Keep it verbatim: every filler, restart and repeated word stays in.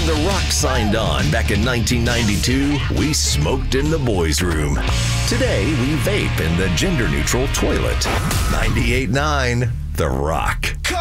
When The Rock signed on back in nineteen ninety-two, we smoked in the boys' room. Today, we vape in the gender-neutral toilet. ninety-eight point nine The Rock.